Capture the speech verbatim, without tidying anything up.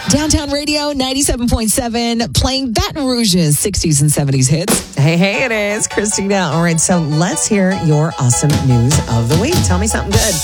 Downtown Radio ninety-seven point seven, playing Baton Rouge's sixties and seventies hits. Hey, hey, it is Christina. All right, so let's hear your awesome news of the week. Tell me something good.